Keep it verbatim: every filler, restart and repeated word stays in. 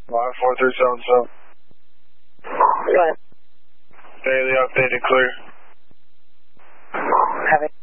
Line four three seven seven. Go ahead. Daily updated clear. Have it.